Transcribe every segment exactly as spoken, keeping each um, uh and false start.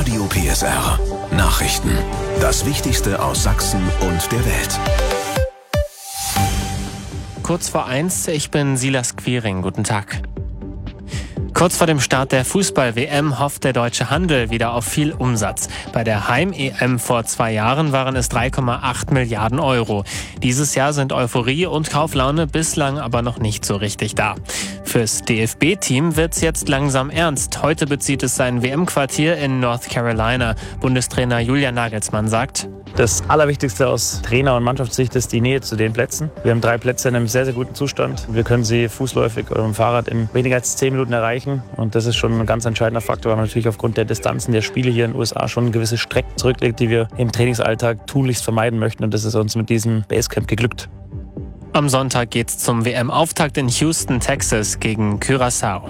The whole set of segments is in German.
Radio P S R. Nachrichten. Das Wichtigste aus Sachsen und der Welt. Kurz vor eins, ich bin Silas Quiring. Guten Tag. Kurz vor dem Start der Fußball-W M hofft der deutsche Handel wieder auf viel Umsatz. Bei der Heim-E M vor zwei Jahren waren es drei Komma acht Milliarden Euro. Dieses Jahr sind Euphorie und Kauflaune bislang aber noch nicht so richtig da. Fürs D F B-Team wird's jetzt langsam ernst. Heute bezieht es sein W M-Quartier in North Carolina. Bundestrainer Julian Nagelsmann sagt: Das Allerwichtigste aus Trainer- und Mannschaftssicht ist die Nähe zu den Plätzen. Wir haben drei Plätze in einem sehr, sehr guten Zustand. Wir können sie fußläufig oder mit dem Fahrrad in weniger als zehn Minuten erreichen. Und das ist schon ein ganz entscheidender Faktor, weil man natürlich aufgrund der Distanzen der Spiele hier in den U S A schon gewisse Strecken zurücklegt, die wir im Trainingsalltag tunlichst vermeiden möchten. Und das ist uns mit diesem Basecamp geglückt. Am Sonntag geht's zum W M-Auftakt in Houston, Texas gegen Curaçao.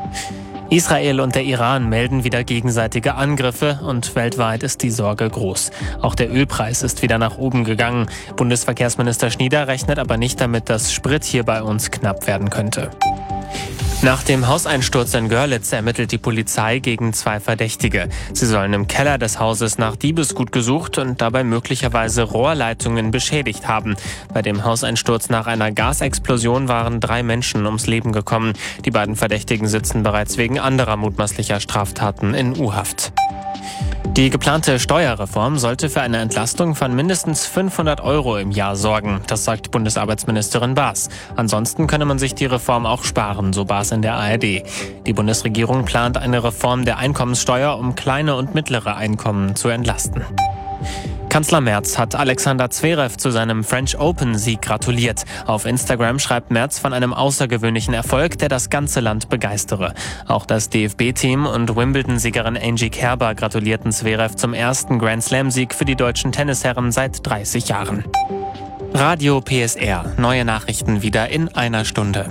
Israel und der Iran melden wieder gegenseitige Angriffe und weltweit ist die Sorge groß. Auch der Ölpreis ist wieder nach oben gegangen. Bundesverkehrsminister Schnieder rechnet aber nicht damit, dass Sprit hier bei uns knapp werden könnte. Nach dem Hauseinsturz in Görlitz ermittelt die Polizei gegen zwei Verdächtige. Sie sollen im Keller des Hauses nach Diebesgut gesucht und dabei möglicherweise Rohrleitungen beschädigt haben. Bei dem Hauseinsturz nach einer Gasexplosion waren drei Menschen ums Leben gekommen. Die beiden Verdächtigen sitzen bereits wegen anderer mutmaßlicher Straftaten in U-Haft. Die geplante Steuerreform sollte für eine Entlastung von mindestens fünfhundert Euro im Jahr sorgen. Das sagt Bundesarbeitsministerin Baas. Ansonsten könne man sich die Reform auch sparen, so Baas in der A R D. Die Bundesregierung plant eine Reform der Einkommenssteuer, um kleine und mittlere Einkommen zu entlasten. Kanzler Merz hat Alexander Zverev zu seinem French Open-Sieg gratuliert. Auf Instagram schreibt Merz von einem außergewöhnlichen Erfolg, der das ganze Land begeistere. Auch das D F B-Team und Wimbledon-Siegerin Angie Kerber gratulierten Zverev zum ersten Grand-Slam-Sieg für die deutschen Tennisherren seit dreißig Jahren. Radio P S R. Neue Nachrichten wieder in einer Stunde.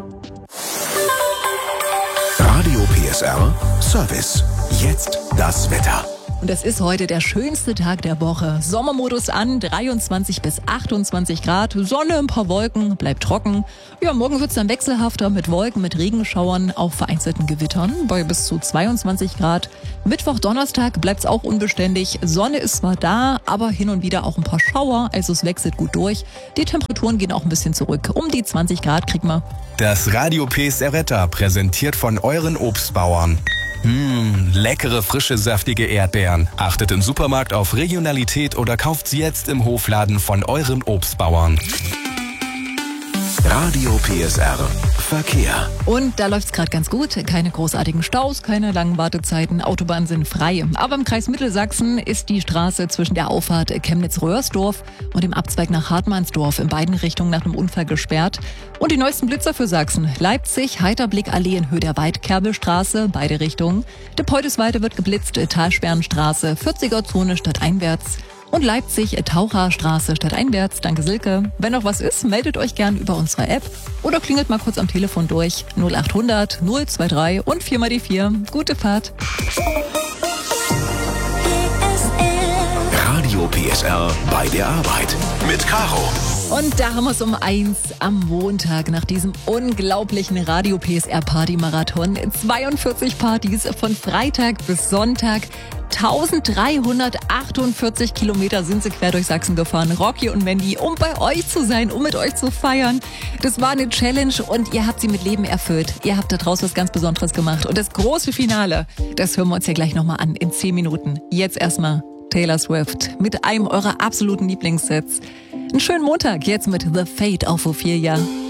Radio P S R Service. Jetzt das Wetter. Und es ist heute der schönste Tag der Woche. Sommermodus an, dreiundzwanzig bis achtundzwanzig Grad, Sonne, ein paar Wolken, bleibt trocken. Ja, morgen wird's dann wechselhafter mit Wolken, mit Regenschauern, auch vereinzelten Gewittern bei bis zu zweiundzwanzig Grad. Mittwoch, Donnerstag bleibt's auch unbeständig. Sonne ist zwar da, aber hin und wieder auch ein paar Schauer, also es wechselt gut durch. Die Temperaturen gehen auch ein bisschen zurück. Um die zwanzig Grad kriegen wir. Das Radio P S R-Wetter präsentiert von euren Obstbauern. Mmh, leckere, frische, saftige Erdbeeren. Achtet im Supermarkt auf Regionalität oder kauft sie jetzt im Hofladen von euren Obstbauern. Radio P S R Verkehr. Und da läuft's gerade ganz gut. Keine großartigen Staus, keine langen Wartezeiten. Autobahnen sind frei. Aber im Kreis Mittelsachsen ist die Straße zwischen der Auffahrt Chemnitz-Röhrsdorf und dem Abzweig nach Hartmannsdorf in beiden Richtungen nach einem Unfall gesperrt. Und die neuesten Blitzer für Sachsen. Leipzig, Heiterblick-Allee in Höhe der Weidkerbelstraße, beide Richtungen. Depoldesweide wird geblitzt, Talsperrenstraße, vierziger Zone stadteinwärts. Und Leipzig, Taucherstraße stadteinwärts. Danke, Silke. Wenn noch was ist, meldet euch gern über unsere App oder klingelt mal kurz am Telefon durch. null achthundert null drei drei und vier mal die vier. Gute Fahrt. Radio P S R bei der Arbeit mit Caro. Und da haben wir es um eins am Montag nach diesem unglaublichen Radio P S R Party Marathon. zweiundvierzig Partys von Freitag bis Sonntag. eintausenddreihundertachtundvierzig Kilometer sind sie quer durch Sachsen gefahren, Rocky und Mandy, um bei euch zu sein, um mit euch zu feiern. Das war eine Challenge und ihr habt sie mit Leben erfüllt. Ihr habt da draußen was ganz Besonderes gemacht. Und das große Finale, das hören wir uns ja gleich nochmal an in zehn Minuten. Jetzt erstmal Taylor Swift mit einem eurer absoluten Lieblingssets. Einen schönen Montag jetzt mit The Fate auf Ophelia.